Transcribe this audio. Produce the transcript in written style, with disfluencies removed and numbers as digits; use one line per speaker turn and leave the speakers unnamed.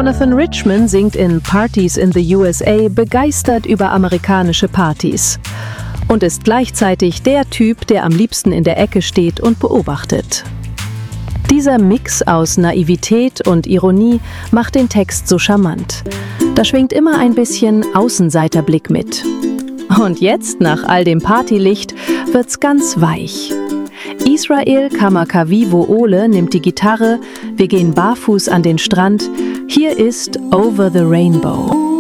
Jonathan Richman singt in Parties in the USA begeistert über amerikanische Partys und ist gleichzeitig der Typ, der am liebsten in der Ecke steht und beobachtet. Dieser Mix aus Naivität und Ironie macht den Text so charmant. Da schwingt immer ein bisschen Außenseiterblick mit. Und jetzt, nach all dem Partylicht, wird's ganz weich. Israel Kamakawiwo Ole nimmt die Gitarre, wir gehen barfuß an den Strand. Hier ist Over the Rainbow.